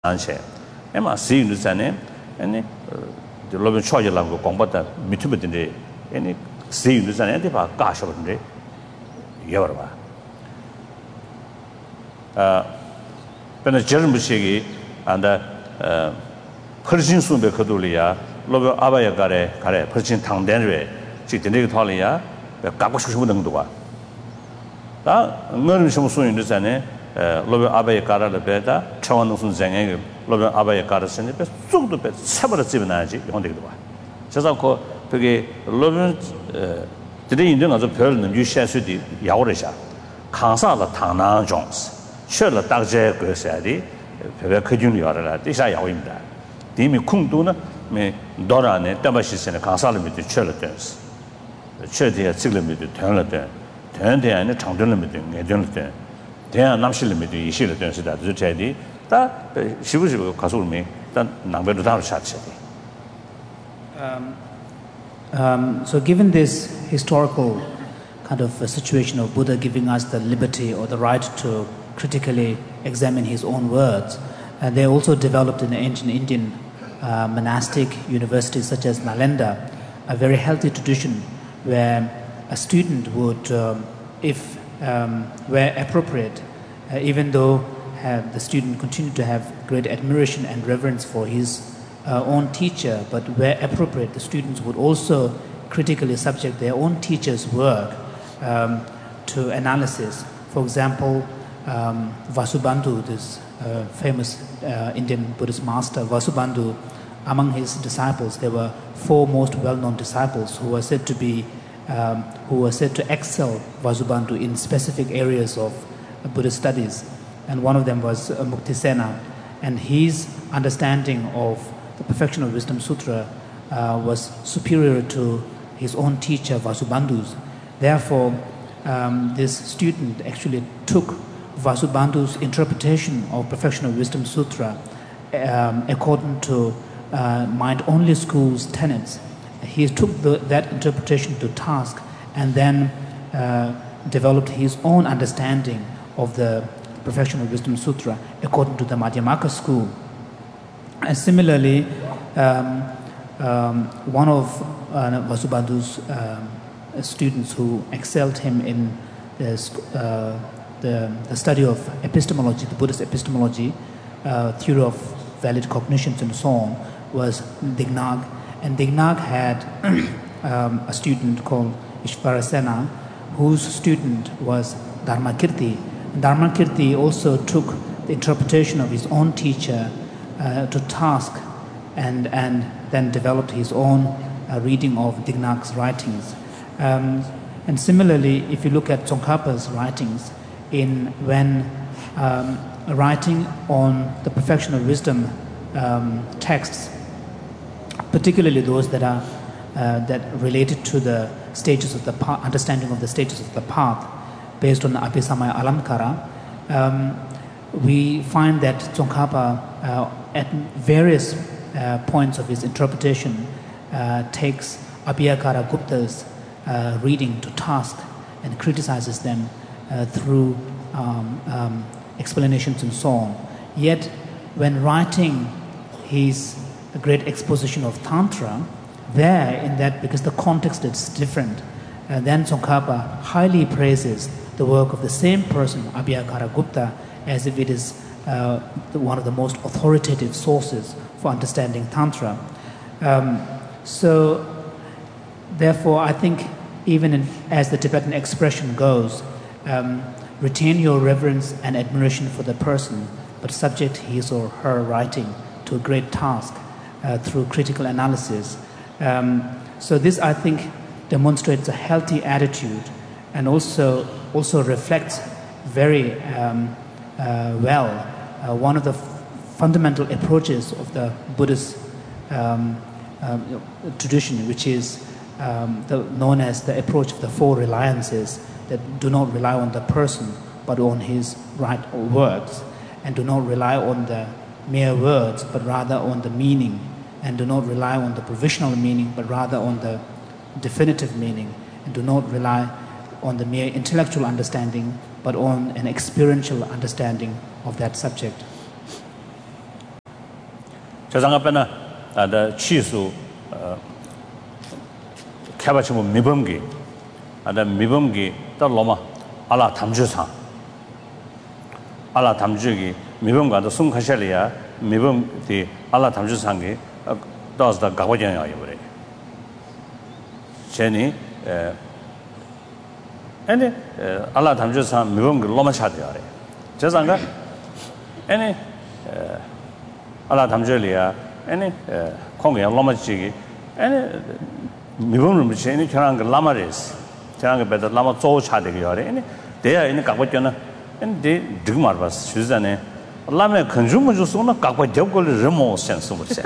안셰 에마 시윤스ane 아니 로빈 쇼jel라고 공부다 미투베든데 아니 시윤스ane 데바 가셔버든데 여러봐 근데 저름부시기 안다 퍼진 수배 거돌이야 로빈 아바야 가래 퍼진 당된외 지금 내가 탈이야 갖고 싶은 등도가 다 너는 좀 수윤스ane 로베 아베 카라를 베다 차원은 순생에 로베 아베 카라스네 베 속도 베 세버를 집어나지 이혼되기도 봐. 그래서 그게 로베 드리 있는 아주 별는 유시아스디 야오르샤 강사라 당난 종스 셔를 딱제 그것이야디 베베 크준이 와라 디샤 야오입니다. 디미 쿵도는 메 도라네 따바시스네 강사를 밑에 셔를 댄스 셔디야 지금 밑에 되는 되는 장전을 밑에 내전을 때 대한 남실림에도 이실을 된시다. 저체디 다 시부시부 가서면 단 남배도 다를 샷체디. So given this historical kind of a situation of Buddha giving us the liberty or the right to critically examine his own words, they also developed in the ancient Indian monastic universities such as Nalanda a very healthy tradition where a student would, if where appropriate, even though the student continued to have great admiration and reverence for his own teacher, but where appropriate, the students would also critically subject their own teacher's work to analysis. For example, Vasubandhu, this famous Indian Buddhist master, Vasubandhu, among his disciples, there were 4 most well-known disciples who were said to excel Vasubandhu in specific areas of Buddhist studies. And one of them was Muktisena. And his understanding of the Perfection of Wisdom Sutra was superior to his own teacher Vasubandhu's. Therefore, this student actually took Vasubandhu's interpretation of Perfection of Wisdom Sutra according to mind-only school's tenets. He took that interpretation to task and then developed his own understanding of the Perfection of Wisdom Sutra according to the Madhyamaka school. And similarly, one of Vasubandhu's students who excelled him in the study of epistemology, the Buddhist epistemology, theory of valid cognitions and so on, was Dignag. And Dignag had a student called Ishvarasena, whose student was Dharmakirti. Dharmakirti also took the interpretation of his own teacher to task and then developed his own reading of Dignag's writings. And similarly, if you look at Tsongkhapa's writings, when writing on the Perfection of Wisdom texts, particularly those that are that related to the stages of the path, understanding of the stages of the path, based on the Abhisamaya Alamkara, we find that Tsongkhapa at various points of his interpretation takes Abhiyakara Gupta's reading to task and criticizes them through explanations and so on. Yet, when writing his great exposition of Tantra, there in that, because the context is different, then Tsongkhapa highly praises the work of the same person, Abhiyakara Gupta, as if it is one of the most authoritative sources for understanding Tantra. So, therefore, I think even as the Tibetan expression goes, retain your reverence and admiration for the person, but subject his or her writing to a great task through critical analysis. So this, I think, demonstrates a healthy attitude and also reflects very well one of the fundamental approaches of the Buddhist tradition, which is known as the approach of the 4 reliances, that do not rely on the person but on his right words, and do not rely on the mere words but rather on the meaning, and do not rely on the provisional meaning but rather on the definitive meaning, and do not rely on the mere intellectual understanding but on an experiential understanding of that subject. 저장갑에나 아다 치수 캐바치모 미범기 아다 미범기 더 로마 알라 담주상 알라 담주기 미범과도 숨가샬리아 미범디 알라 담주상기 더스다 가고전이야 이거래 제니 아니 알라 담주상 미범기 로마 차대야래 저장가 아니 알라 담주리아 아니 공개 로마지기 아니 미범을 무시하니 저랑 그 라마레스 저랑 그 배다 라마 조차되게 하래 아니 대야 있는 가고잖아 근데 지금 말봤어 주자네 라마 컨주머 주소나 가고 접걸 remote sense 무슨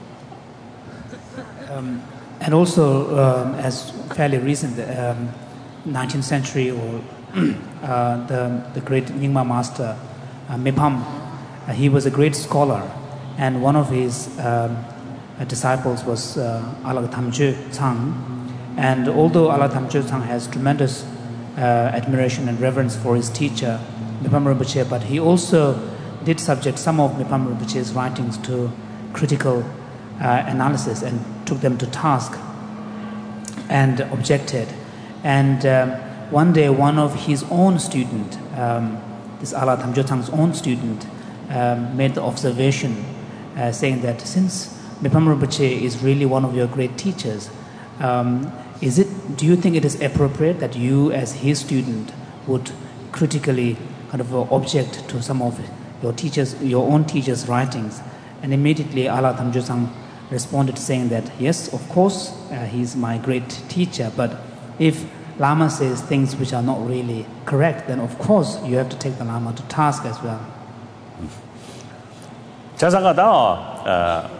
and also as fairly recent 19th century or the great Nyingma master Mipham he was a great scholar and one of his disciples was Ala Thamje Tsang, and although Ala Thamje Tsang has tremendous admiration and reverence for his teacher Mipham Rinpoche, but he also did subject some of Mipham Rinpoche's writings to critical analysis and took them to task and objected. And one day one of his own student, this Ala Thamje Tsang's own student, made the observation saying that since Mipham Rinpoche is really one of your great teachers, do you think it is appropriate that you as his student would critically kind of object to some of your own teacher's writings? And immediately Ala Thamje Tsang responded saying that yes, of course he's my great teacher, but if Lama says things which are not really correct, then of course you have to take the Lama to task as well. 자상하다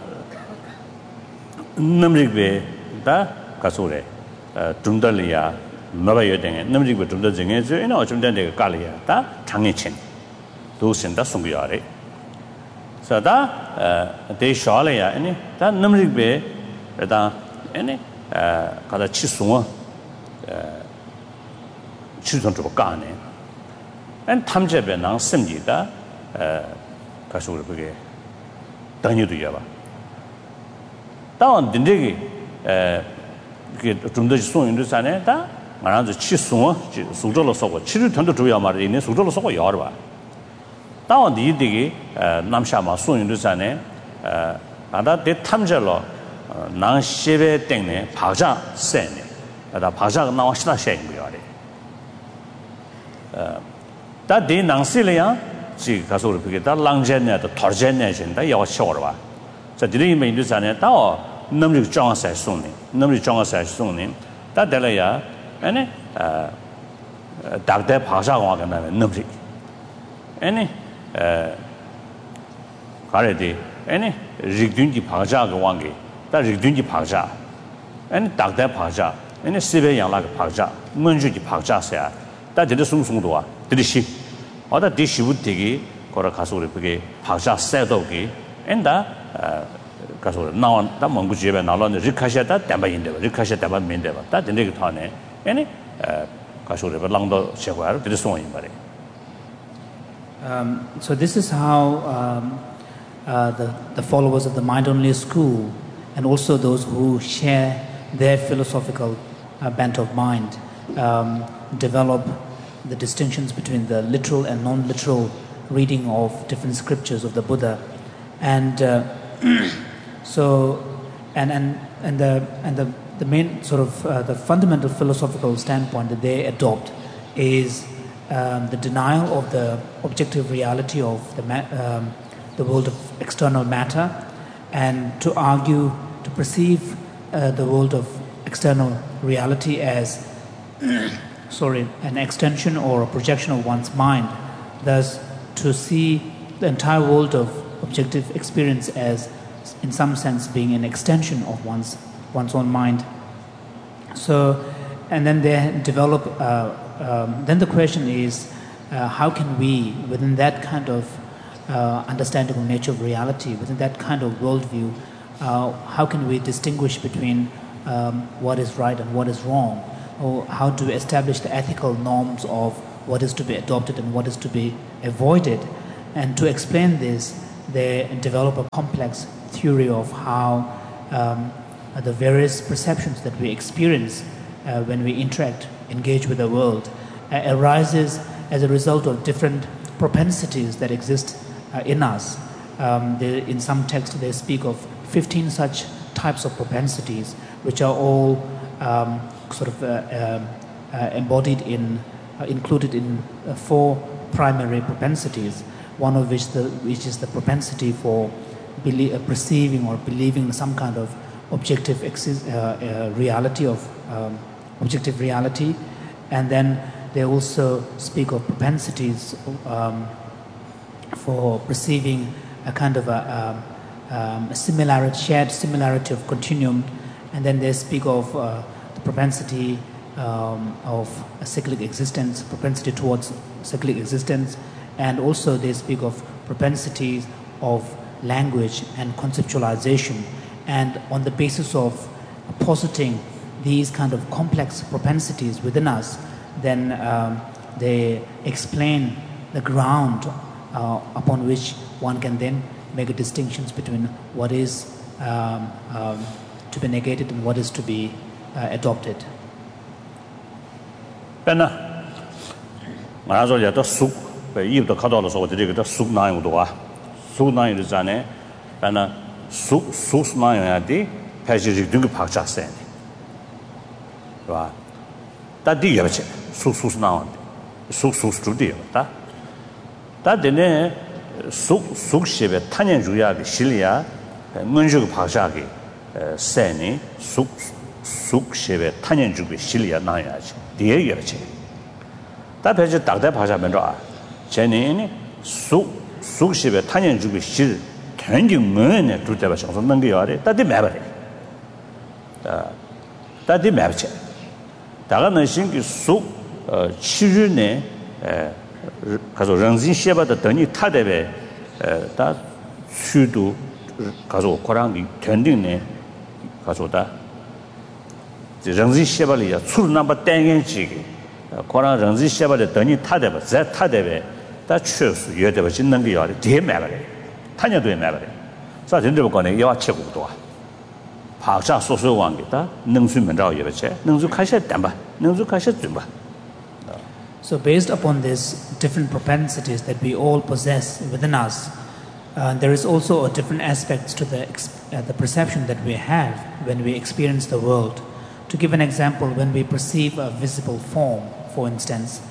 남직베 다 가소래 둠달리아 너바여댕에 남직베 둠달쟁에 저이나 어좀된데 깔리야 다 장애친 도신다 송기야래 자다 대샤래야 아니 다 남직베 다 아니 가다 치송어 치선도 까네 안 탐제베 난 심지다 가소를 그게 당연히도 야봐 다운 딘데기 그게 좀더 소용도 사네 다 말아서 치송어 수저로 쏘고 치료 전도 줘야 말이 있네 수저로 쏘고 여러 봐 다운 디디기 남샤마 소용도 사네 아다 대 탐절로 난 시베 땡네 바자 세네 다 바자가 나와 시다 셔인 거야 다디 낭실이야 지 가서를 그게 다 랑제네도 털제네 진다 여와 쳐러 봐 자, 디리 메인도 사네 다 넘리 정사에 손님 넘리 정사에 손님 다 될래야 아니 dakde bhasha wa kana namri ene kare de ene rigdun ji bhasha ga wangi ta rigdun ji bhasha ene dakde bhasha ene sibe yang la ga bhasha munju ji bhasha sa ta de sung sung do wa de shi oda de shi bu de gi kora kaso re ge bhasha sa do gi enda kaso na da mong ji be na lo ne rikasha ta ta ba yin de rikasha ta ba min de ba ta de ge tha ne ene So this is how the followers of the Mind-Only School and also those who share their philosophical bent of mind develop the distinctions between the literal and non-literal reading of different scriptures of the Buddha, and the main sort of the fundamental philosophical standpoint that they adopt is the denial of the objective reality of the world of external matter, and to argue, to perceive the world of external reality as an extension or a projection of one's mind. Thus, to see the entire world of objective experience as, in some sense, being an extension of one's own mind. So, and then they develop, then the question is, how can we, within that kind of understanding of nature of reality, within that kind of worldview, how can we distinguish between what is right and what is wrong? Or how to establish the ethical norms of what is to be adopted and what is to be avoided? And to explain this, they develop a complex theory of how the various perceptions that we experience when we interact, engage with the world, arises as a result of different propensities that exist in us. In some texts they speak of 15 such types of propensities, which are all embodied in, included in 4 primary propensities, one of which is the propensity for perceiving or believing some kind of objective reality objective reality, and then they also speak of propensities for perceiving a kind of a shared similarity of continuum, and then they speak of the propensity of a cyclic existence, propensity towards cyclic existence, and also they speak of propensities of language and conceptualization. And on the basis of positing these kind of complex propensities within us, then they explain the ground upon which one can then make distinctions between what is to be negated and what is to be adopted. 가서 런진 셰바다 더니 타데베 다 수도 가서 고랑이 견딩네 가서다 런진 셰바리야 출나바 땡겐지 고랑 런진 셰바데 더니 타데베 자 타데베 다 추수 여데베 짓는 게 요리 대매버래 타녀도에 매버래 자 전들 거네 요 체국도 파자 소소 왕기다 능수면자오 예베체 능수 카셰 담바 능수 카셰 준바. So based upon these different propensities that we all possess within us, there is also a different aspects to the perception that we have when we experience the world. To give an example, when we perceive a visible form, for instance,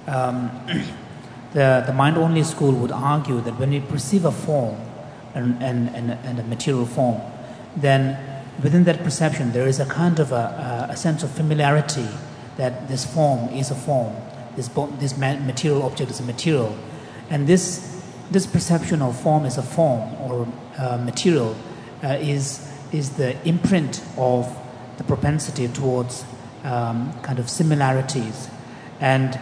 the mind-only school would argue that when we perceive a form and a material form, then within that perception there is a kind of a sense of familiarity that this form is a form. This material object is a material, and this perception of form as a form or material is the imprint of the propensity towards kind of similarities, and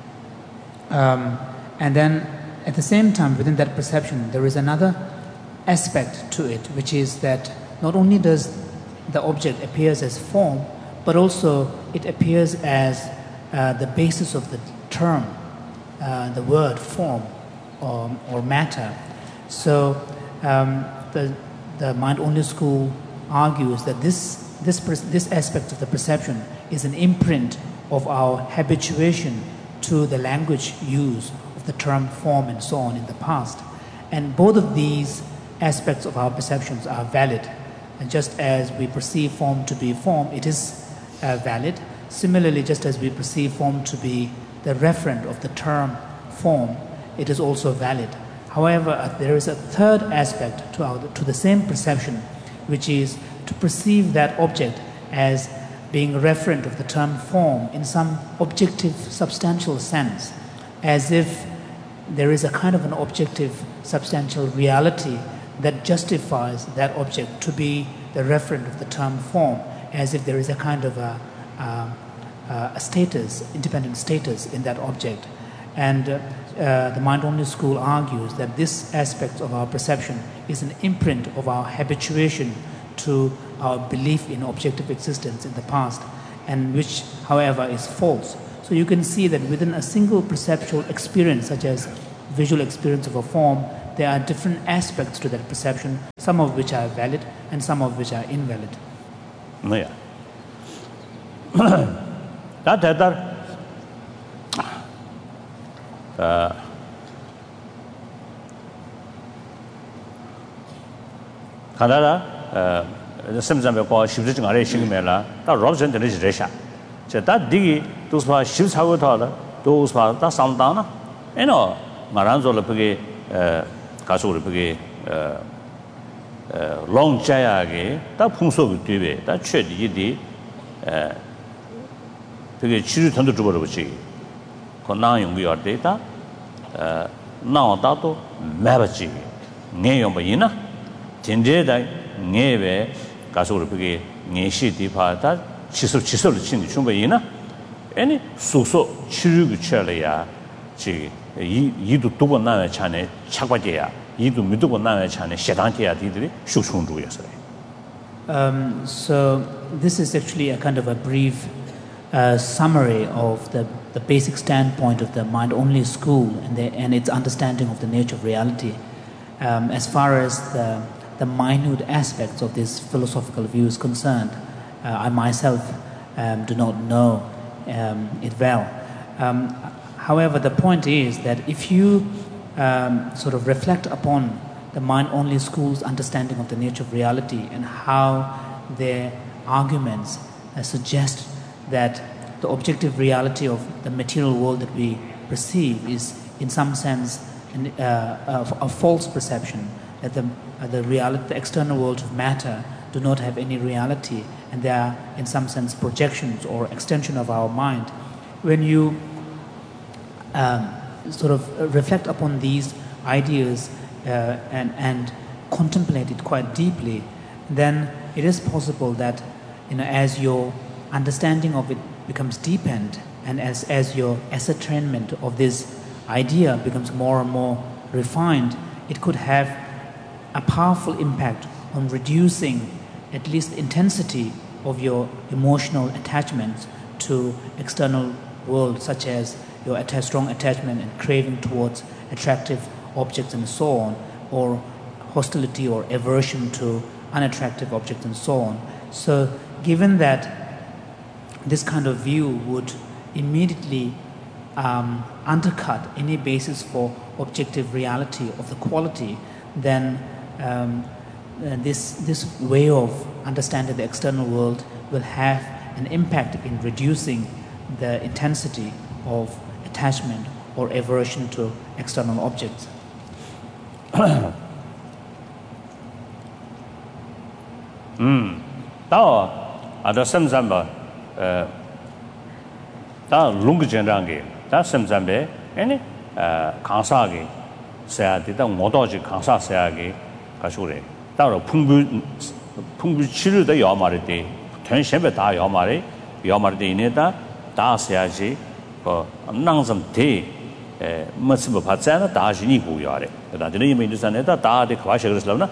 then at the same time within that perception there is another aspect to it, which is that not only does the object appears as form, but also it appears as the basis of the term, the word form or matter. So the mind-only school argues that this aspect of the perception is an imprint of our habituation to the language use of the term form and so on in the past. And both of these aspects of our perceptions are valid. And just as we perceive form to be form, it is valid. Similarly, just as we perceive form to be the referent of the term form, it is also valid. However, there is a third aspect to the same perception, which is to perceive that object as being referent of the term form in some objective, substantial sense, as if there is a kind of an objective, substantial reality that justifies that object to be the referent of the term form, as if there is a kind of a status, independent status in that object. And the mind-only school argues that this aspect of our perception is an imprint of our habituation to our belief in objective existence in the past, and which, however, is false. So you can see that within a single perceptual experience, such as visual experience of a form, there are different aspects to that perception. some of which are valid and some of which are invalid. Yeah. That Canada, sometimes we call shifts in our Shimela, that Robson is Resha. So that diggy, those were shifts how those were that sound down. You know, Maranzo Lepage, Casu Lepage, long Chayage, that Punso Dive, that shed Yidi, Pig children to Jubuchi. Conang we are data, now dato, Mabachi, Neombaina, Tindeda, Neve, Casurpigi, Neshi Dipata, Chisol Chin Chumbaina, any Suso, Chiru Chelia, Yidu Tubana Chane, Chakwadia, Yidu Midubana Chane, Shedantia did Shushundu yesterday. So this is actually a kind of a brief summary of the basic standpoint of the mind-only school and its understanding of the nature of reality. As far as the minute aspects of this philosophical view is concerned, I myself do not know it well. However, the point is that if you sort of reflect upon the mind-only school's understanding of the nature of reality and how their arguments suggest that the objective reality of the material world that we perceive is in some sense a false perception, that the external worlds of matter do not have any reality and they are in some sense projections or extension of our mind. When you sort of reflect upon these ideas and contemplate it quite deeply, then it is possible that, as your understanding of it becomes deepened and as your ascertainment of this idea becomes more and more refined, it could have a powerful impact on reducing at least intensity of your emotional attachments to external world, such as your strong attachment and craving towards attractive objects and so on, or hostility or aversion to unattractive objects and so on. So given that this kind of view would immediately undercut any basis for objective reality of the quality, then this way of understanding the external world will have an impact in reducing the intensity of attachment or aversion to external objects. Ada samsamba da lung jenrange da samsambe any kansaage sayadi da modoji kansa sayage 가시오래 따로 풍부 치료도 야마르데 전심에 다 야마르데 이내다 다 써야지 남좀 대 무슨 뭐 받잖아 다시니 고야래 그다음에 이미 인도산에다 다데 과셔 그랬으나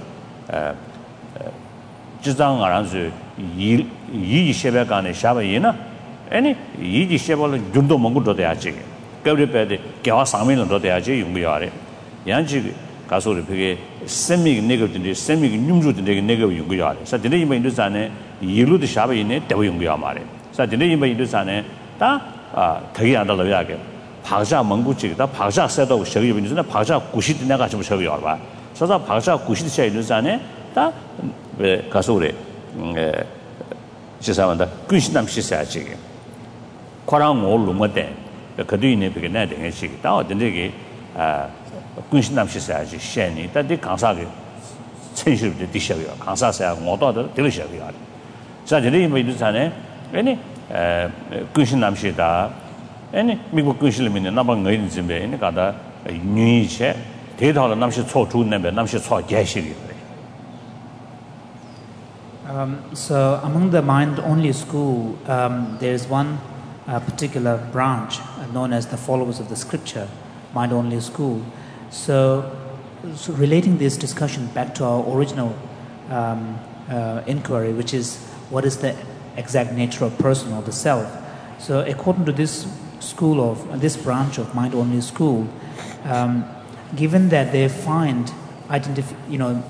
지장 알아서 이 셰베간에 샤바이나 아니 이 셰벌 준도 먹고도 돼야지 그래도 개와 상면도 돼야지 용기야래 양지 가서를 그게 세미가 네거든지 세미가 뇽주도 네거 용기야래 그래서 근데 이미 인도산에 일로도 샤바이네 대고 용기야 말해 그래서 근데 이미 인도산에 다 되게 안 달라야게 박자蒙古籍다 박자 세도 저기 인도산에 박자 90도 내가 좀 저기 봐 그래서 박자 90도 차 인도산에 다 가서래 지사만다 근신남 시사지 과랑 올로모데 그뒤에 비게 내는 시 다든지 근신남 시사지 셴이 다디 강사게 천실도 디셔요 강사사야 모도도 들으셔요 자 저희 이미도산에 아니 근신남 시다 아니 미국 근신림이 나방 의인지에 아니 가다 뉴이체 대다로 남시 초주는데 남시 초계시기 So among the mind-only school, there is one particular branch known as the followers of the scripture, mind-only school. So relating this discussion back to our original inquiry, which is what is the exact nature of person or the self. So according to this school of this branch of mind-only school, given that they find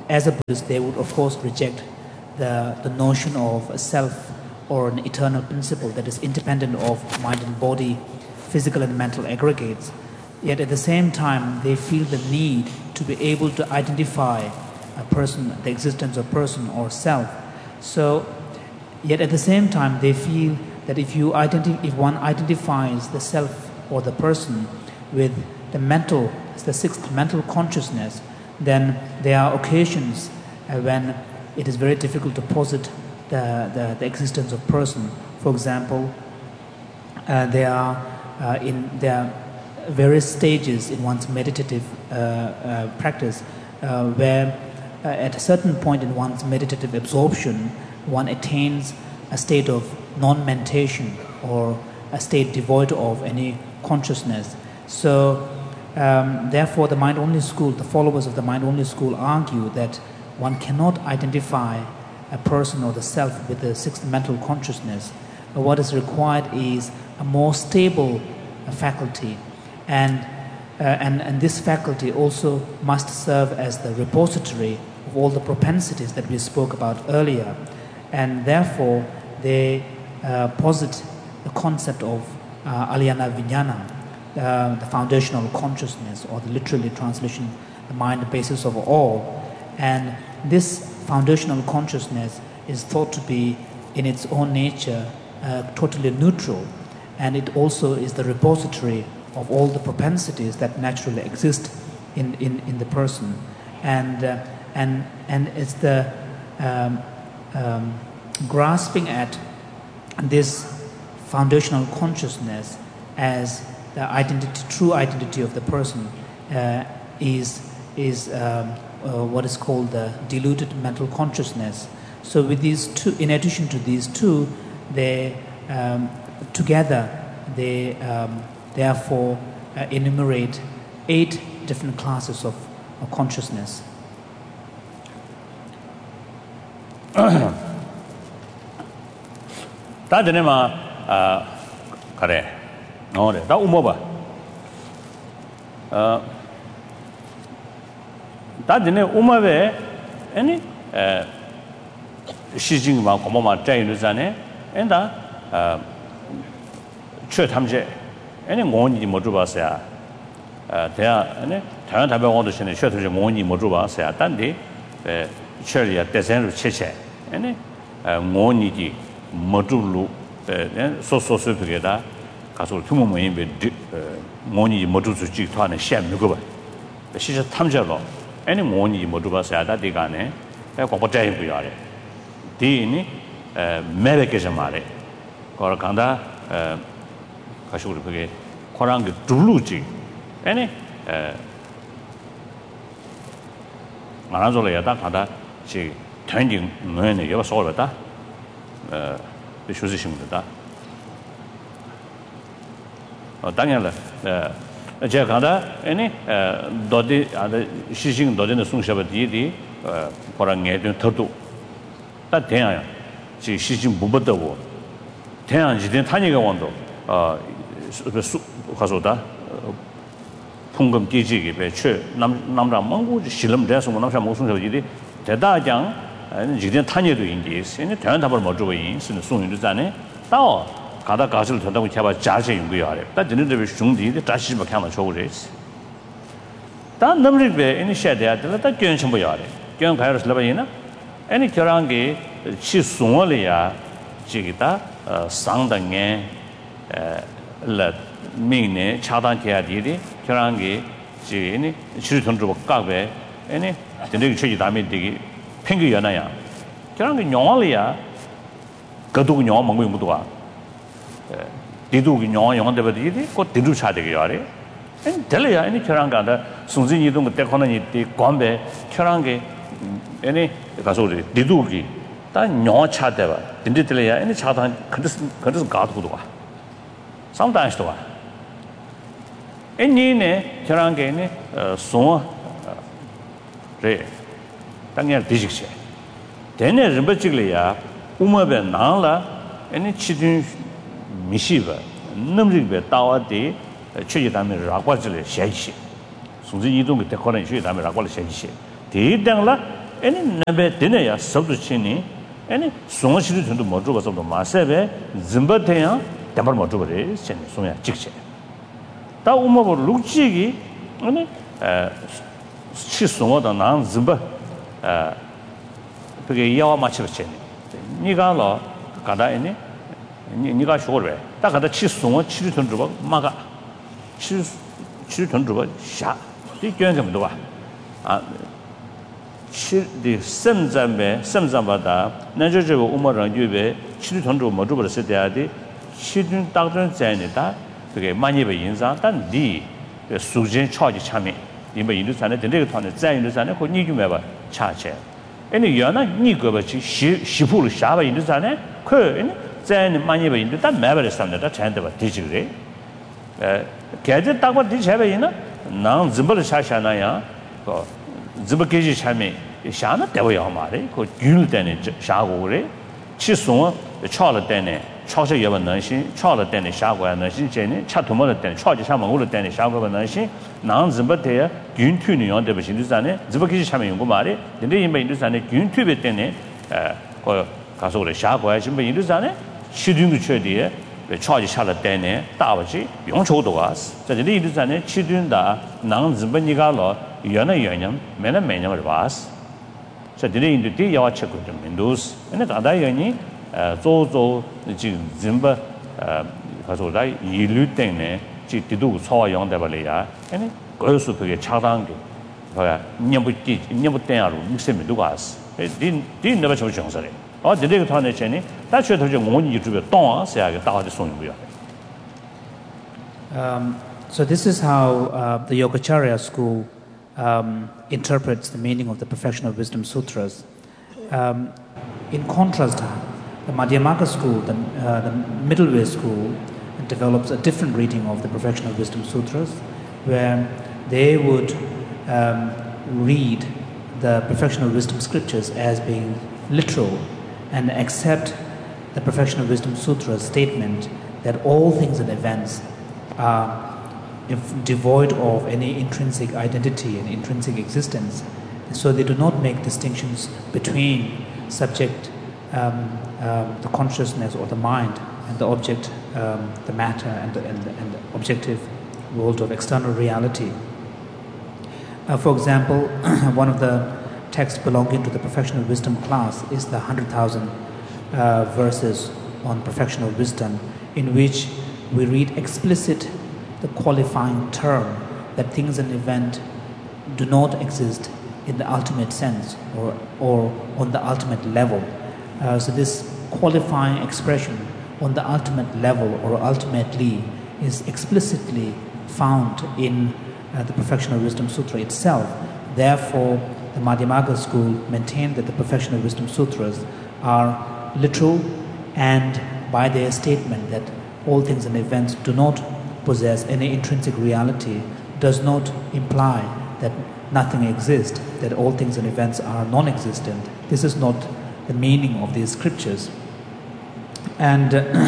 as a Buddhist, they would of course reject the notion of a self or an eternal principle that is independent of mind and body, physical and mental aggregates. Yet at the same time, they feel the need to be able to identify a person, the existence of person or self. So, yet at the same time, they feel that if one identifies the self or the person with the sixth mental consciousness, then there are occasions when it is very difficult to posit the existence of person. For example, there are various stages in one's meditative practice where at a certain point in one's meditative absorption, one attains a state of non-mentation or a state devoid of any consciousness. So therefore the mind-only school, the followers of the mind-only school argue that one cannot identify a person or the self with the sixth mental consciousness. What is required is a more stable faculty, and this faculty also must serve as the repository of all the propensities that we spoke about earlier, and therefore they posit the concept of Alyana Vijnana, the foundational consciousness, or the literally translation, the mind, the basis of all. And this foundational consciousness is thought to be in its own nature totally neutral, and it also is the repository of all the propensities that naturally exist in the person, and it's the grasping at this foundational consciousness as the identity, true identity of the person, is what is called the diluted mental consciousness. So with these two, in addition to these two, they together they therefore enumerate 8 different classes of consciousness. 다 되네마 그래 너래 다 우모봐 다 되네 우모베 아니 시징마 고모마 짜이르자네 엔다 최 탐제 아니 원이 못 줘봤어야 대야 아니 다른 답변 얻으시네 최 원이 못 줘봤어야 단디 최리야 대선으로 체체 아니 원이지 모두로 소소소피게다 가서 투모모인 배 원이 모두수 직토하는 시험 누구 봐 시저 탐제로 아니 원이 모두 봐서야 다디가네 고고짜이 부야래 디니 매베케자 말에 거라 간다 가서 우리 그게 코랑 그 둘루지 아니 말아줘야 다 가다 지 전진 뭐네 여봐 소르다 비슈지심다 당연히 제가 가다 아니 도디 아데 시싱 도디는 송샤바디디 보랑에 된 터도 다 대야 지 시싱 부버더고 대야 지된 타니가 원도 가서다 풍금 기지기 배추 남자 몽고 실험 대해서 남자 목송샤바디디 대다장 지된 타니도 인지 있으니 대한 답을 못 주고 있는 송인도 자네 또 가다 가실 된다고 해봐 자세 연구야. 다 진행되면 중디데 다시 뭐看到错误的是。다 넘리베 이니시아티아 다 견 첨부 야래. 견 가이러스 라바이나 아니 결한게 치 송월이야. 지기다 상당에 라 민네 차단해야디디 결한게 지니 실천주고 깍베 아니 근데 저기 다음에 되게 팽기 연아야. 결한게 영월이야. 그도 영 먹고 못 와. 디두기 영원데버디디 곧 디두 차되게 야래 엔 될래야 아니 결한가다 순진이동 그때 거는 이 관배 결한게 아니 가서 디두기 다 영원 차대봐 딘디들래야 아니 차단 그래서 가도도 와 상당히도 와 엔니네 결한게네 송 래 당연 디직시 되네 림버직래야 우마베 나라 아니 치든 미시바 넘리베 따와디 최지담에 라과질 샤이시 순지 이동 그때 거는 최지담에 라과를 샤이시 대당라 any number dinner subduchini, any so much to Mojuba of the Masebe, Zimbatea, Tamar Mojuba, Sonia Chiche. Ta Umo Luchigi, any Chisuma, the non Zimba, Yawa much of Chen. Nigalo, Kada any, Niga Shore, Takada Chisuma, Chilton Druba, Maga, Chilton Druba, Sha, the Gangam the Semzambada, Najo Umara Yube, Chilton Mojuba Sediadi, Children Doctor Zanita, to get money by Inza, and D, the Sujin charge Chami, in the Indusana, the little town, Zan, who need you ever charge. Any Yana, Nigo, she pull Shaba Indusana, Kur, Zan money by Indu, that never is under that hand of a digitally. Gadget Dagwa Dijavina, now Zimbal Shashanaya, Zibakaji Chami, Shana Devayamari, who Yul Deni Shagore, Chison, the Charlotte Deni, Chosha Yavanasi, Charlotte Deni Shagwa Nasi Jenny, Chatumala Deni, Charge Shamangula Deni Shagwa Nasi, now Zimbatea, Gun Tuni on the Bashindusane, Zibakaji Chami Gumari, the name in Indusane, Gun Tubet Deni, or Casole Shagwa, Jimba Indusane, Shidun Chedia, the charge Charlotte Deni, Tawaji, Yoncho was, the Indusane, Chidun da, Nan Zimbanigalo, Yana Yanam, Mena Mena was. So the day in the day, you are checking the windows, and the other Yani, Zozo, Zimba, Kasoda, Yilutene, Chitu, Saw Yon Devalia, and goes to a Chadangi, Nyabutan, Mixim Dugas. It didn't never show Johnson. Or the day Tony Chenny, that should have won you to be Don, say I got the soon. So this is how the Yogacarya school interprets the meaning of the Perfection of Wisdom Sutras. In contrast, the Madhyamaka school, the middle way school, develops a different reading of the Perfection of Wisdom Sutras, where they would read the Perfection of Wisdom scriptures as being literal and accept the Perfection of Wisdom Sutra's statement that all things and events are devoid of any intrinsic identity and intrinsic existence. So they do not make distinctions between subject, the consciousness or the mind, and the object, the matter, and the objective world of external reality. For example, one of the texts belonging to the Perfection of Wisdom class is the 100,000 verses on perfection of wisdom, in which we read explicit the qualifying term that things and events do not exist in the ultimate sense or on the ultimate level. So this qualifying expression on the ultimate level or ultimately is explicitly found in the Perfection of Wisdom Sutra itself. Therefore, the Madhyamaka school maintained that the Perfection of Wisdom Sutras are literal, and by their statement that all things and events do not possess any intrinsic reality does not imply that nothing exists, that all things and events are non-existent. This is not the meaning of these scriptures. And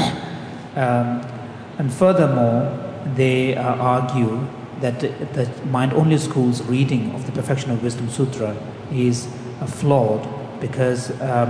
furthermore, they argue that the mind-only school's reading of the Perfection of Wisdom Sutra is flawed because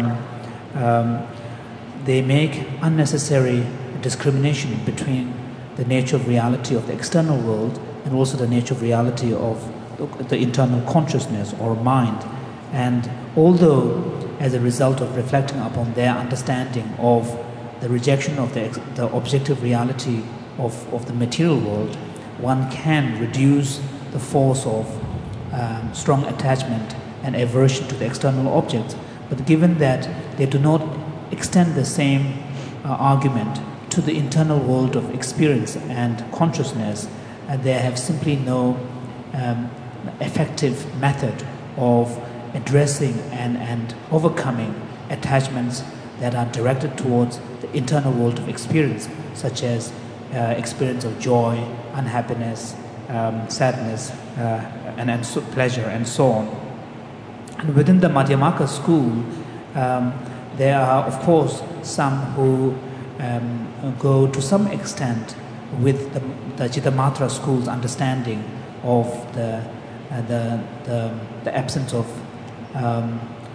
they make unnecessary discrimination between the nature of reality of the external world and also the nature of reality of the internal consciousness or mind. And although as a result of reflecting upon their understanding of the rejection of the objective reality of the material world, one can reduce the force of strong attachment and aversion to the external objects. But given that they do not extend the same argument to the internal world of experience and consciousness, they have simply no effective method of addressing and overcoming attachments that are directed towards the internal world of experience, such as experience of joy, unhappiness, sadness, and pleasure, and so on. And within the Madhyamaka school, there are, of course, some who go to some extent with the Chittamatra school's understanding of the absence of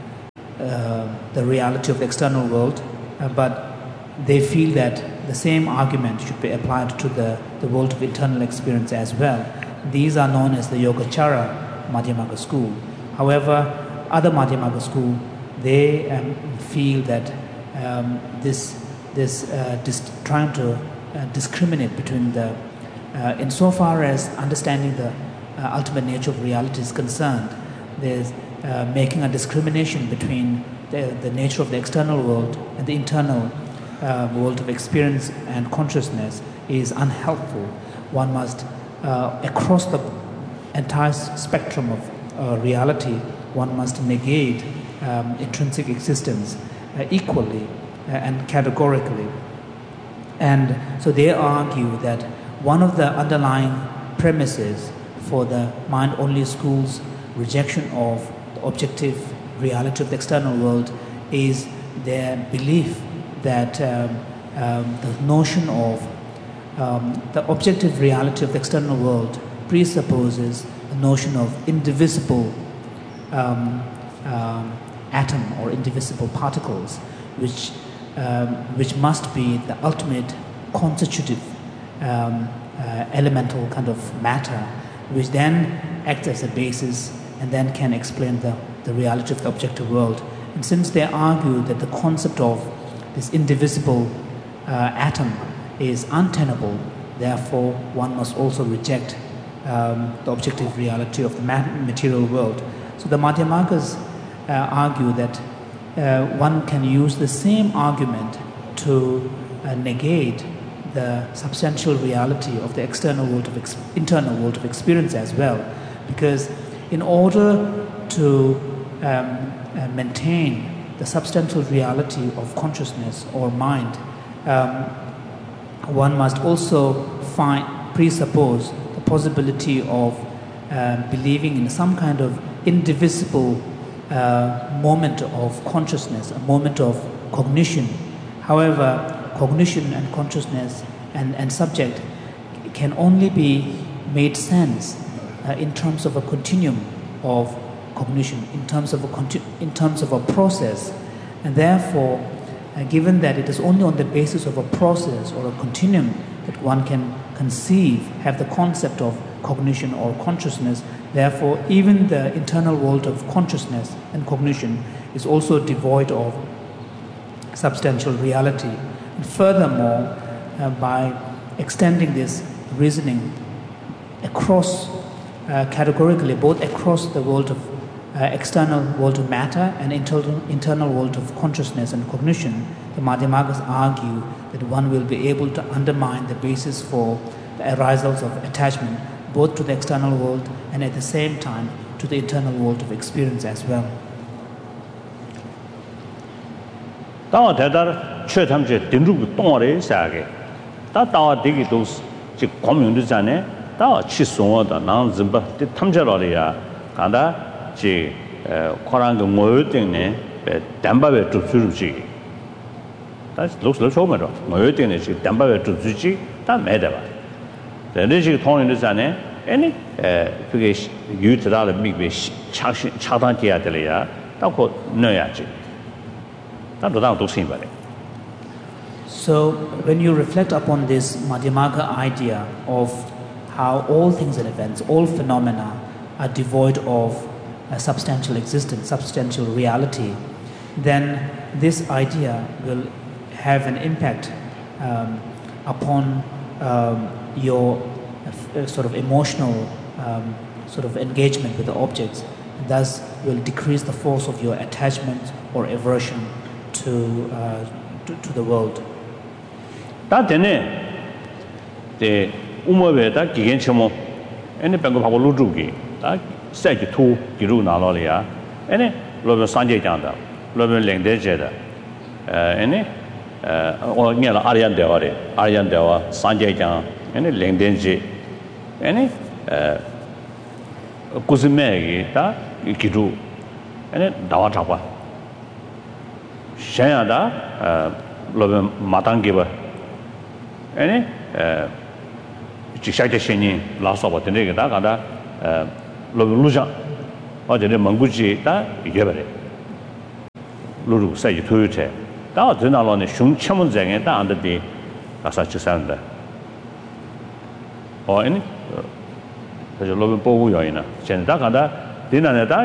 the reality of the external world, but they feel that the same argument should be applied to the world of internal experience as well. These are known as the Yogacara Madhyamaka school. However, other Madhyamaka school, they feel that trying to discriminate between the, insofar as understanding the ultimate nature of reality is concerned, there's making a discrimination between the nature of the external world and the internal world of experience and consciousness is unhelpful. One must, across the entire spectrum of reality, one must negate intrinsic existence equally and categorically. And so they argue that one of the underlying premises for the mind-only school's rejection of the objective reality of the external world is their belief that the notion of the objective reality of the external world presupposes the notion of indivisible atom or indivisible particles, which must be the ultimate constitutive elemental kind of matter, which then acts as a basis and then can explain the reality of the objective world. And since they argue that the concept of this indivisible atom is untenable, therefore one must also reject the objective reality of the material world. So the Madhyamakas argue that one can use the same argument to negate the substantial reality of the external world of internal world of experience as well, because in order to maintain the substantial reality of consciousness or mind, one must also presuppose the possibility of believing in some kind of indivisible moment of consciousness, a moment of cognition. However, cognition and consciousness and subject can only be made sense in terms of a continuum of cognition, in terms of a process, and therefore, given that it is only on the basis of a process or a continuum that one can have the concept of cognition or consciousness, therefore, even the internal world of consciousness and cognition is also devoid of substantial reality. And furthermore, by extending this reasoning across categorically, both across the world of external world of matter and internal world of consciousness and cognition, the Madhyamakas argue that one will be able to undermine the basis for the arisals of attachment both to the external world and at the same time to the internal world of experience as well. Tawa Tadar Chetamje Dindru Tore Sage, Tawa Digitos, Community Zane, Tawa Chisonga, Nan Zimba, the Tamjaloria, Kanda, Koranga Moyotine, Dambawe to Suji. That looks like Homer, Moyotin is Dambawe to Suji, that Medava. The Rigi Tony in the Zane, any youth that are big Chatantia Delia, that called Noyaji. So, when you reflect upon this Madhyamaka idea of how all things and events, all phenomena are devoid of a substantial existence, substantial reality, then this idea will have an impact upon your sort of emotional sort of engagement with the objects, and thus will decrease the force of your attachment or aversion to the world. That the Umaveta Giganchamo, any Bango Ludugi, Sag to Giru Nalolia, any Lover Sanjay Janda, Lover Langdejeda, any or near Arian Deore, Arian Dewa, Sanjay Jan, any Langdenji, any Kuzimegi, Giru, any Dawatapa. Shayada, Lobe Matangiba, any Chishaka Shini, last of the Negada, Lobe Luja, or the Manguji, that Yabere. 루루 사이 토요체 다 드나로네 슝첨문쟁에 다 안데디 가서 지산다 아니 그래서 로빈 보고 요이나 전다 간다 디나네다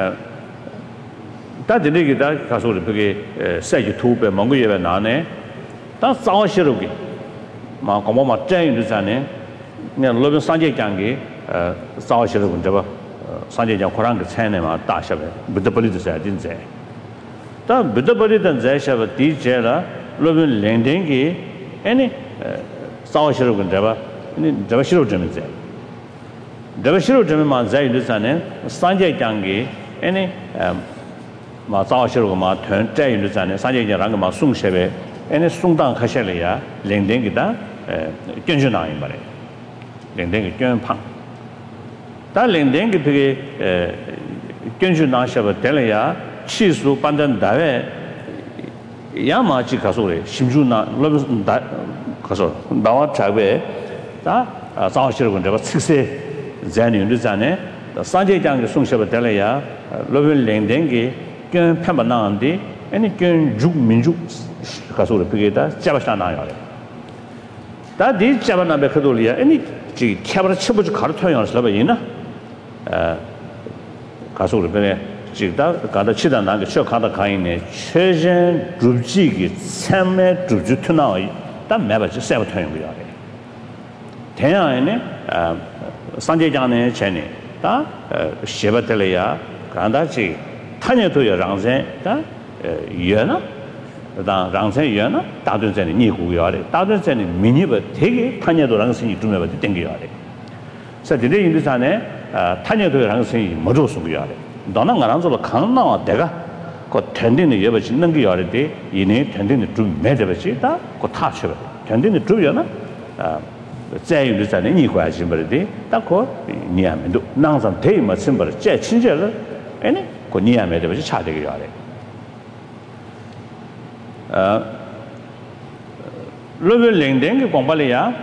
다 드리기다 가서 그게 사이 토베 몽고예베 나네 다 싸워시르기 마 고모마 짠유르자네 네 로빈 산제장기 싸워시르고 저거 산제장 코란그 차이네마 다셔베 부드벌리도 사야 진짜 다 부드벌리던 자셔베 디제라 로빈 랭댕기 아니 싸워시르고 저거 니 저거 싫어 좀 이제 저거 싫어 좀 만자유르자네 산제장기 아니 마 싸워시르고 마 던자유르자네 산제장랑 마 송셰베 아니 송당 하셔려야 랭댕기다 견주나이 말이야 랭댕기 견팡 다 랭댕기 그게 견주나셔버 될래야 치수 반전 다외 야마치 가서래 심주나 러브 다 가서 나와 자베 다 자시르고 내가 식세 잔이는 잔에 산제장의 송셔버 될래야 러브 랭댕기 견 편반나한데 아니 견죽 민죽 가서래 그게다 잡아시나요 다디 잡아나베 그돌이야 아니 지 캐버를 쳐보지 가르쳐야 살아 이나 가서를 그래 지다 가다 치다 나게 쇼 가다 가이네 최전 줍지기 참매 줍주 투나이 다 매버지 세버 터는 거야 대야에네 산제장네 전에 다 셰버텔이야 간다지 타녀도여 랑세 다 예나 다 랑세연아 다든전에 니구요래 다든전에 미니버 되게 타녀도 랑선이 두면버 땡겨요래 그래서 이제 인도산에 타녀도 랑선이 뭐로 쓰고요래 너는 가랑서로 강나와 내가 그 텐딩의 예버 짓는 게 요래데 이내 텐딩의 좀 매대버지다 그 타셔 텐딩의 좀이나 자유르산에 니구야지 버리데 딱고 니야면도 낭산 대마 심버 제 친절을 아니 그 니야면도 차되게 요래 로벨 랭댕기 공발이야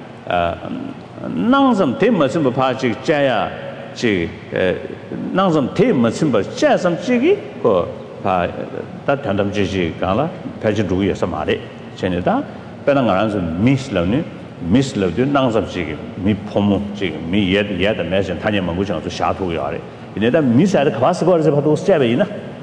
낭섬 대머슴 파지 자야 지 낭섬 대머슴 자섬 지기 그파 단담지지 가라 패지 두기에서 말해 전에다 배낭가란서 미슬러드 낭섬 지기 미 포모 지기 미 예다 매션 타녀 먹고 정도 샤토요래 이내다 미사를 가서 거기서 봐도 스텝이나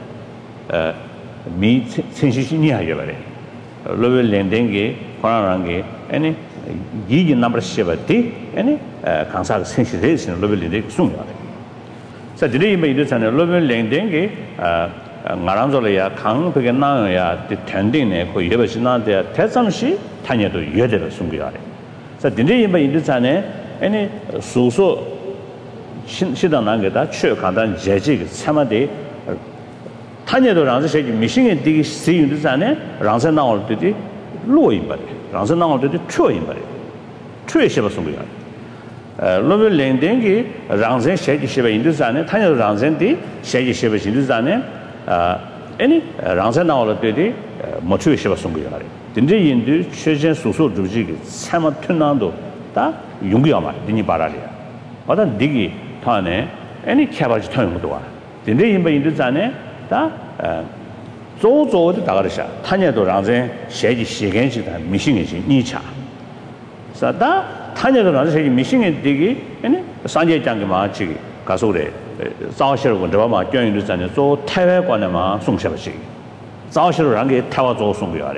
미 sensitivity 하여 버려. 로벨 렌딩게 코나랑게 아니 이게 넘버 7티 아니 강사 sensitivity 로벨 렌딩 숨어요. 자, 저희 이메일에서는 로벨 렌딩게 나랑절이야 강 그게 나야 텐딩네 그 예버시나데 대상시 타녀도 예대로 숨겨야 돼. 자, 저희 이메일에서는 아니 소소 시당 게다 최 간단 제지 참아대 타녀도 랑서시 미싱에 되게 쓰이는 자네 랑서 나올 때디 로인바리 랑서 나올 때디 추인바리 추에셔 봤습니다. 로벨 렌딩이 랑서 셰지 셰바 인도산에 타녀도 랑서디 셰지 셰바 인도산에 아니 랑서 나올 때디 뭐 추에셔 봤습니다. 근데 인도 최전 소소 주지기 참아 튼난도 다 용기야마 니니 바라리야. 어다 니기 타네 아니 캐바지 타는 것도 와. 근데 인도산에 다 조조도 다가르샤 타녀도 랑제 셰지 시겐시다 미싱이지 니차 사다 타녀도 랑제 셰지 미싱이 되기 아니 산제장게 마치 가서래 자오시르고 저마 교인도 전에 조 태외관에마 송셔버시 자오시르랑게 태와 조 송겨야래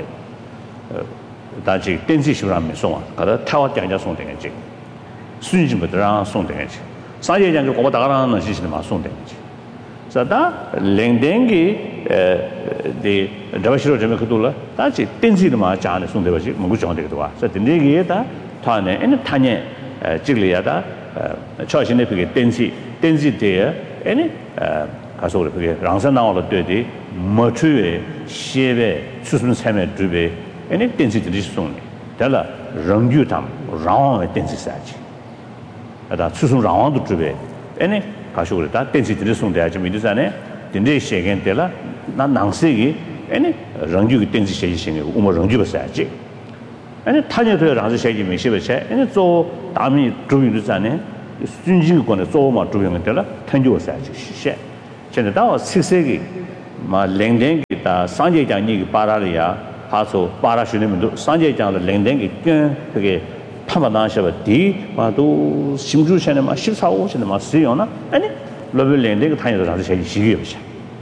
다지 댄시시라면 송아 가다 태와 장자 송되겠지 순진부터랑 송되겠지 산제장게 고바 다가라는 시시마 송되겠지 다 랭댕기 데 더시로 좀 그돌라 다시 댄시르마 자네 송대버지 뭐고 정되기도 와. 그래서 딘데기에다 타네 에네 타네 찍리야다 처신에 그게 댄시데에 에네 가서 그게 랑산 나올로 되디 머추에 시베 추순 삶에 두베 에네 댄시들이 송네. 달라 랑규탐 라왕의 댄시사지. 아다 추순 라왕도 두베 에네 가서 그랬다 댄시들이 송대야지 미드산에 딘데 시겐텔라 나 낭세기 아니 랑주기 댄시 시행이 우모 랑주가 사지 아니 타녀도 랑주 시행이 미시베체 아니 저 다음이 주민들산에 순진권에 조마 주민들라 탄주가 사지 시세 전에 다 식세기 마 랭랭기 다 상제장이 빠라리야 하소 빠라슈님도 상제장의 랭랭이 그게 파마나셔버디 마도 심주셔는 막 14, 15는 막 쓰요나 아니 레벨 랭랭이 타녀도 사실 시기요시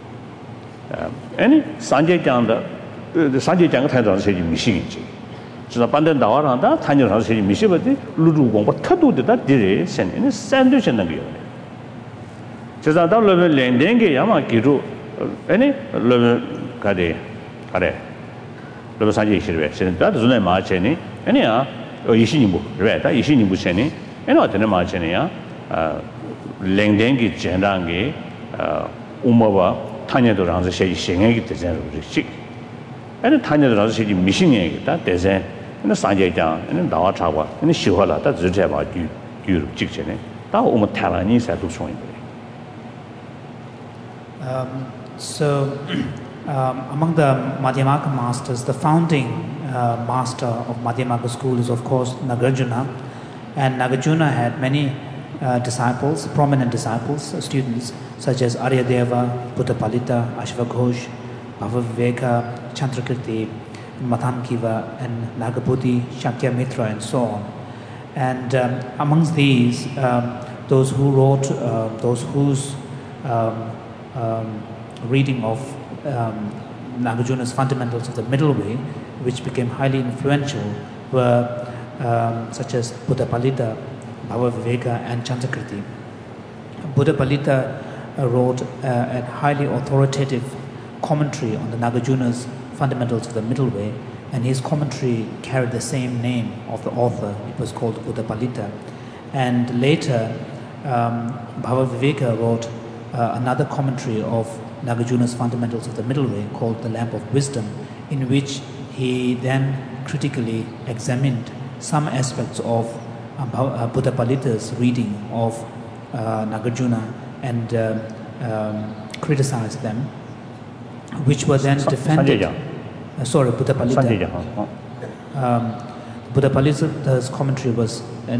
아니 상제장의 타녀도 사실 미시기지 저 반대 나와라다 타녀도 사실 미시버디 루루공부 터도되다 디레 센이 샌드위치는 거요 제가 다 레벨 랭랭이 야마 기루 아니 레벨 가래 레벨 상제 시르베 센다 존에 마체니 아니야 이신이부 그래다 이신이부 세니 에너 되는 마체니야 랭댕기 젠랑게 우마바 타녀도랑서 셰이 셴에기 되잖아 그렇지 에너 타녀도랑서 셰이 미신에기다 되세 에너 상제장 에너 나와 차과 에너 시화라 다 지제 봐 뒤로 직전에 다 오면 타라니 사도 소인 So among the Madhyamaka masters, the founding master of Madhyamaka school is of course Nagarjuna, and Nagarjuna had many disciples, prominent disciples, students such as Aryadeva, Buddhapalita, Ashvaghosh, Bhavaviveka, Chandrakirti, Mathankiva, and Nagabuddhi, Shakyamitra, and so on. And amongst these, those who wrote, those whose reading of Nagarjuna's Fundamentals of the Middle Way, which became highly influential, were such as Buddhapalita, Bhavaviveka, and Chandrakirti. Buddhapalita wrote a highly authoritative commentary on the Nagarjuna's Fundamentals of the Middle Way, and his commentary carried the same name of the author. It was called Buddhapalita. And later, Bhavaviveka wrote another commentary of Nagarjuna's Fundamentals of the Middle Way called The Lamp of Wisdom, in which he then critically examined some aspects of Buddhapalita's reading of Nagarjuna and criticized them, which were then defended. Buddhapalita. Buddhapalita's commentary was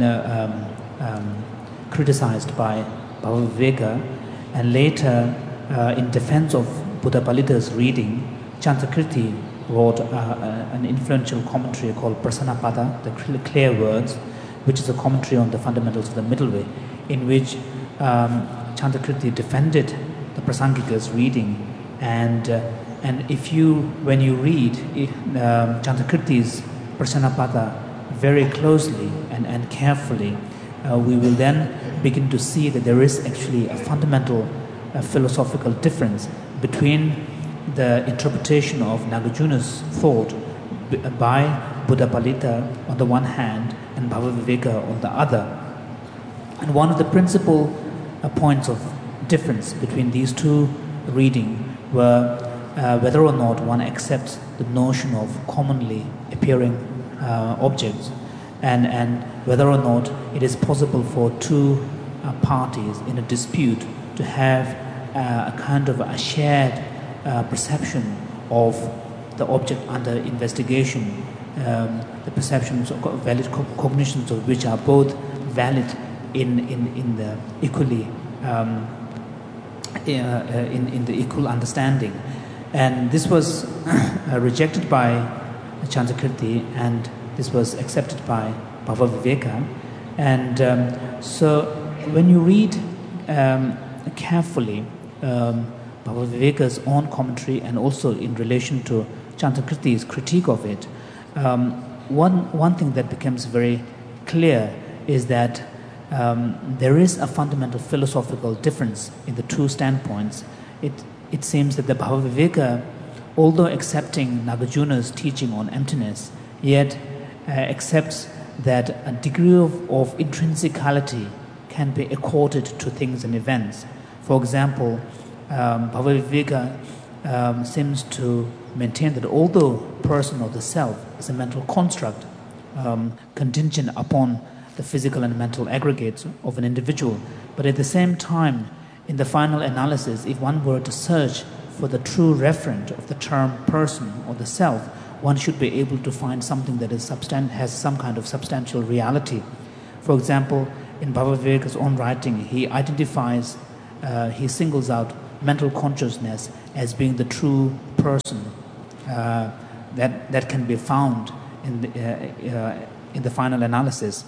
criticized by Bhavaviveka, and later, in defense of Buddhapalita's reading, Chandrakirti wrote an influential commentary called Prasanapada, the Clear Words, which is a commentary on the Fundamentals of the Middle Way, in which Chandrakirti defended the Prasangika's reading, and when you read Chandrakirti's Prasanapada very closely and carefully, we will then begin to see that there is actually a fundamental philosophical difference between the interpretation of Nagarjuna's thought by Buddhapalita on the one hand and Bhavaviveka on the other. And one of the principal points of difference between these two readings were whether or not one accepts the notion of commonly appearing objects, and whether or not it is possible for two parties in a dispute to have a kind of a shared perception of the object under investigation, the perceptions, valid cognitions of which are both valid in the equally in the equal understanding. And this was rejected by Chandrakirti, and this was accepted by Bhavaviveka. And so when you read carefully Bhavaviveka's own commentary and also in relation to Chandrakirti's critique of it, one thing that becomes very clear is that there is a fundamental philosophical difference in the two standpoints. It seems that the Bhavaviveka, although accepting Nagarjuna's teaching on emptiness, yet accepts that a degree of intrinsicality can be accorded to things and events. For example, Bhavaviveka seems to maintain that although person or the self is a mental construct contingent upon the physical and mental aggregates of an individual, but at the same time, in the final analysis, if one were to search for the true referent of the term person or the self, one should be able to find something that is has some kind of substantial reality. For example, in Bhavaviveka's own writing, he identifies, he singles out mental consciousness as being the true person that can be found in the final analysis.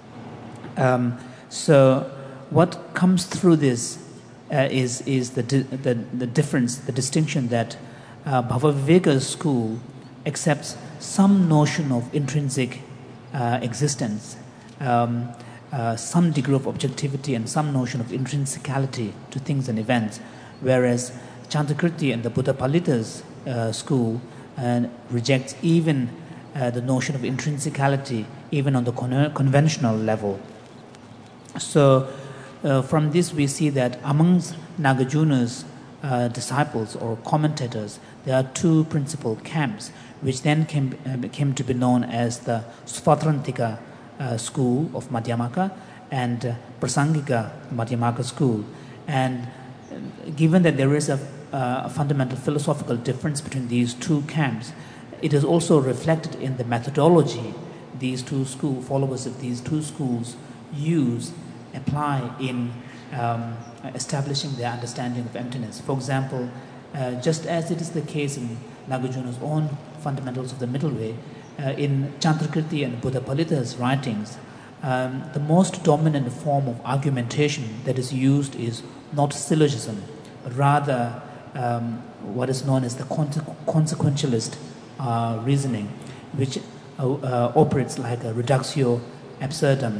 So what comes through this is the difference, the distinction that Bhavaviveka's school accepts some notion of intrinsic existence, some degree of objectivity and some notion of intrinsicality to things and events, whereas Chandrakirti and the Buddhapalita's school rejects even the notion of intrinsicality, even on the conventional level. So from this we see that amongst Nagarjuna's disciples or commentators, there are two principal camps, which then came to be known as the Svatrantika school of Madhyamaka and Prasangika Madhyamaka school. And given that there is a fundamental philosophical difference between these two camps, it is also reflected in the methodology these two followers of these two schools apply in establishing their understanding of emptiness. For example, just as it is the case in Nagarjuna's own Fundamentals of the Middle Way, in Chandrakirti and Buddhapalita's writings, the most dominant form of argumentation that is used is not syllogism, but rather what is known as the consequentialist reasoning, which operates like a reductio absurdum,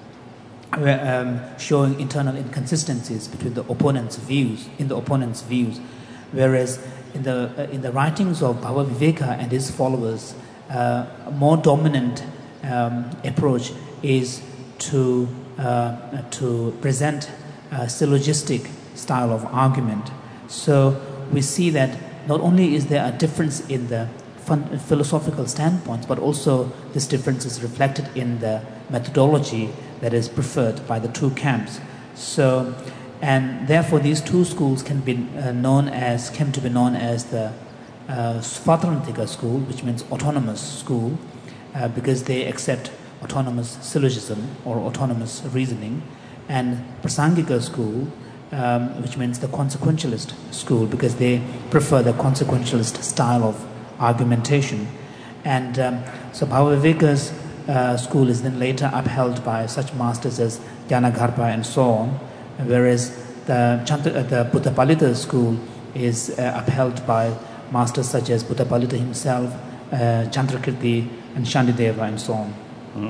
showing internal inconsistencies between the opponent's views, whereas in the writings of Bhavaviveka and his followers, a more dominant approach is to present a syllogistic style of argument. So we see that not only is there a difference in the philosophical standpoints, but also this difference is reflected in the methodology that is preferred by the two camps. So, and therefore these two schools came to be known as the Svatrantika school, which means autonomous school, because they accept autonomous syllogism or autonomous reasoning, and Prasangika school, which means the consequentialist school, because they prefer the consequentialist style of argumentation. And so Bhavaviveka's school is then later upheld by such masters as Dhyanagarpa and so on, whereas the Buddhapalita school is upheld by masters such as Buddhapalita himself, Chandrakirti and Shandideva and so on.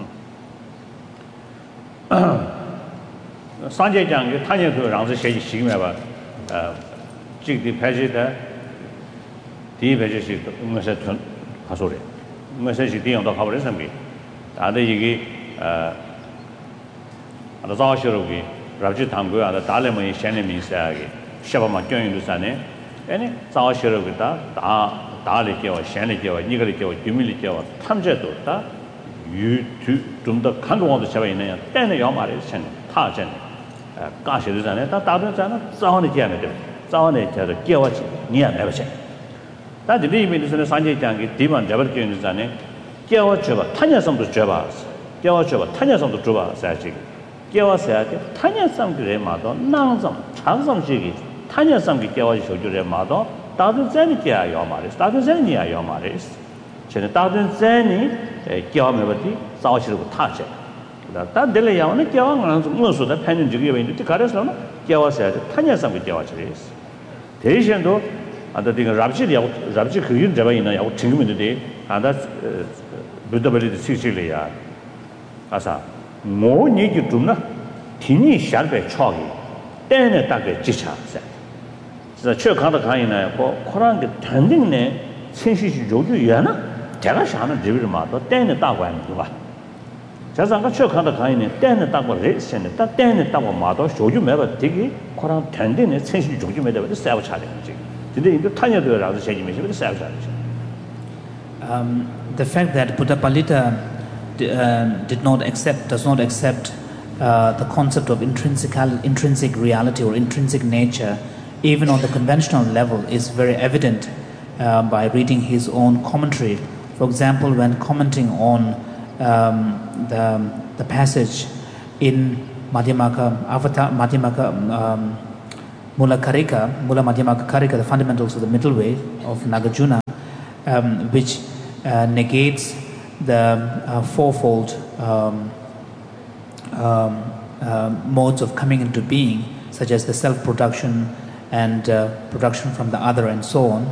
Sanjay Jang, Tanya to Ramsey Shigmeva, Jig the Pajita, the Pajit, Messetun, Hasuri, Message on the Howard Assembly. Other Yigi, the Zashirugi, Raji Tangu, the Dalema, Shanimi Sagi, Shabama Join Lusane, any Zashiruga, Daliki, Shaniki, Nigaliki, Humility, Tamjeto, you to the country of the Shavina, then the Yamari, Tajan, Gashi, Tadana, Zahani Janitor, Zahani, the Kiawachi, near Neverchen. That the limit is in the Sanjay Jangi, Diman Jabarkin Zane, Kiawacheva, Tanya some to Javas, Kiawacheva, Tanya some to Juba, Saji, Kiawa said, Tanya some to Remado, Nansam, Chansam Shigi, Tanya some to Kiawachi to Remado, Tadun Zenikia Yomaris, Tadun Zenia Yomaris, Tadun Zeni, Kiawamati, Sawashi touch it. That delay on the Kiawan, most of the pension to give into the Karas, Kiawa said, Tanya some to Kiawachi is. Asian though, and the thing Rabji Korean Java in our team today, and that's Buddha Sicilia. Asa, more need you to not Tini Sharpe Choggy, then a target Chicha said. The Church of the Kaina, Koran tending ne, since she joke you, Yana, Jarashana, Jivirmato, then a dog and Duva. Just on the Church of the Kaina, then a dog was rich and that then a dog model show you never dig it, Koran tending it, since you joke you made with the self challenge. The fact that Buddhapalita does not accept the concept of intrinsic reality or intrinsic nature, even on the conventional level, is very evident by reading his own commentary. For example, when commenting on the passage in Madhyamaka Mula Madhyamaka Karika, the fundamentals of the middle way of Nagarjuna, which negates the fourfold modes of coming into being, such as the self-production and production from the other and so on.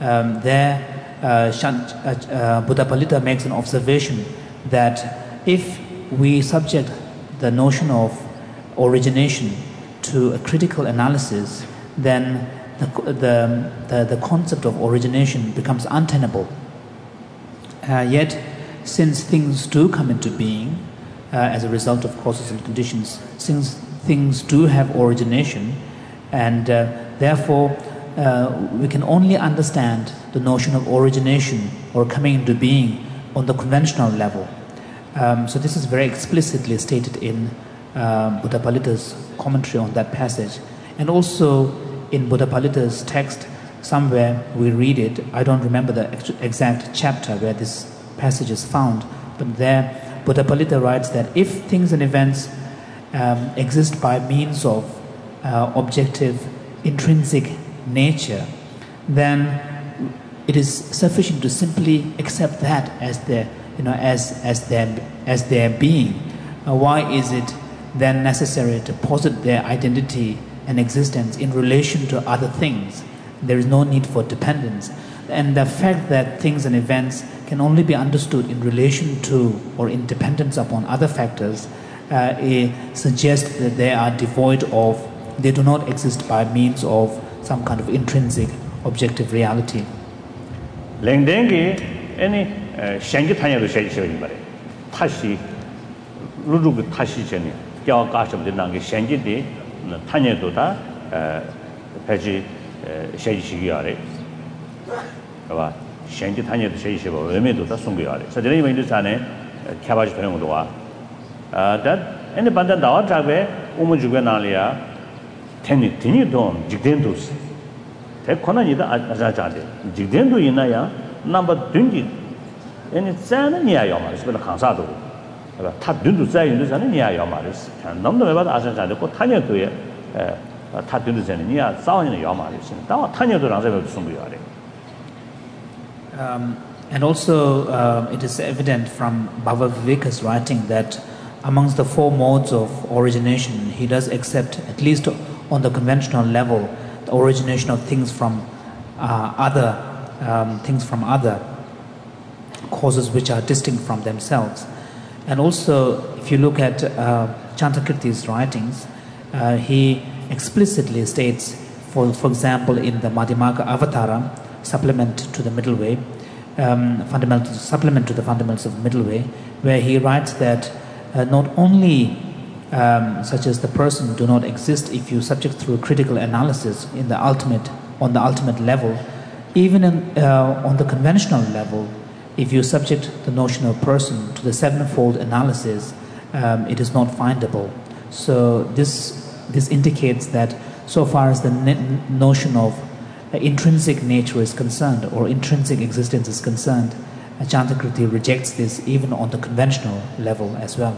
Buddha Palita makes an observation that if we subject the notion of origination to a critical analysis, then the concept of origination becomes untenable. Yet, since things do come into being as a result of causes and conditions, since things do have origination, and therefore we can only understand the notion of origination or coming into being on the conventional level. So this is very explicitly stated in Buddha Palita's commentary on that passage. And also in Buddha Palita's text, somewhere we read it, I don't remember the exact chapter where this passage is found, but there Buddha Palita writes that if things and events exist by means of objective intrinsic nature, then it is sufficient to simply accept that as their, as their being. Why is it then necessary to posit their identity and existence in relation to other things? There is no need for dependence. And the fact that things and events can only be understood in relation to or in dependence upon other factors suggests that they are devoid of, they do not exist by means of some kind of intrinsic objective reality. Lengdengi any shangi tanya do shaji shaji bare tashi lurugu tashi cheni kya kasham de nangi shangi de tanya do da peji shaji shigi are ba shangi tanya do shaji shaba weme do da sungu are so jeni me indusane kyabaji thoyong do wa that any banda dawa trabe umu juga nalia teni don jigden dos 대권이다 아자자데 지den도 있나야 넘버 든지 애니 자는 니야요 말이스 별로 강사도 그러니까 다 든도 자인도 자는 니야요 말이스 넘도 매바다 아자자데 꼭 타녀도에 다 든도 자는 니야 싸우는 요 말이스 다 타녀도랑 저도 숨고요 And also it is evident from Bhava Viveka's writing that amongst the four modes of origination he does accept, at least on the conventional level, origination of things from other causes which are distinct from themselves. And also, if you look at Chantakirti's writings, he explicitly states, for example, in the Madhyamaka Avatara, supplement to the middle way, supplement to the fundamentals of the middle way, where he writes that not only such as the person do not exist if you subject through critical analysis on the ultimate level, even on the conventional level, if you subject the notion of person to the sevenfold analysis, it is not findable. So this indicates that so far as the notion of intrinsic nature is concerned or intrinsic existence is concerned, Chantakirti rejects this even on the conventional level as well.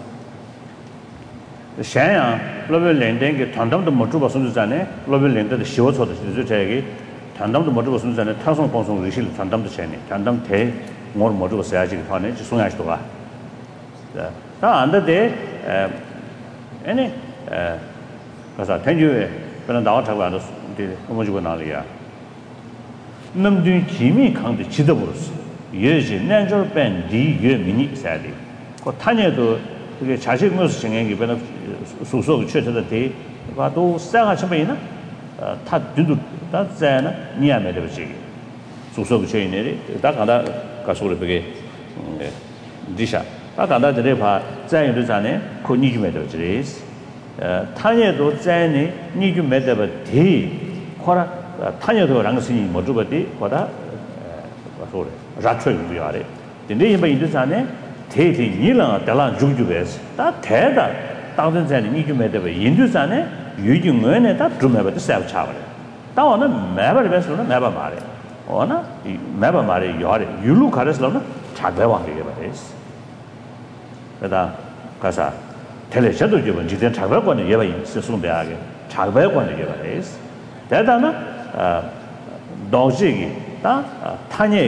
샤야 글로벌 랜딩게 단담도 못 주고 손주자네 글로벌 랜드의 시워서도 주제기 단담도 못 주고 손주자네 타성 방송 리실 단담도 샤네 단담 대 뭘 못 주고 써야지 하네 송야시도가 다 안데 아니 가서 tenju에 그런 나와 잡고 안 돼. 뭐 주고 나리야 남준 김이 강도 지도 버렸어 예지 내저 밴디 예 미니 사디 그 타녀도 그게 자식 모습 생각이 변화 소소 최초의 대 봐도 싸가 처음에나 다 뒤도 다 자나 니야메 되지 소소 최인에 다 간다 가서를 그게 디샤 다 간다 되래 봐 자연도 자네 그 니주메 되지 타녀도 자네 니주메 되버 대 코라 타녀도 랑스니 못 주버디 보다 가서래 자초를 위하래 근데 이번 인도 자네 대대 니랑 달랑 중주베스 다 대다 당전자니 니주메데 인두산에 유중원에 다 드메버도 세우차버려 다오는 매버베스로는 매버 말해 어나 이 매버 말해 요래 유루 가르스로는 작배왕되게 버렸어 그러다 가서 텔레셔도 주면 지대 작배권에 예바 있어 송대하게 작배권에 예바했어 대단하 동시기 다 타녀